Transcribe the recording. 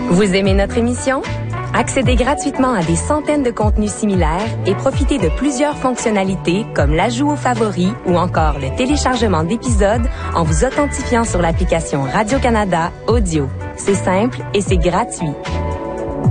Vous aimez notre émission? Accédez gratuitement à des centaines de contenus similaires et profitez de plusieurs fonctionnalités comme l'ajout aux favoris ou encore le téléchargement d'épisodes en vous authentifiant sur l'application Radio-Canada Audio. C'est simple et c'est gratuit.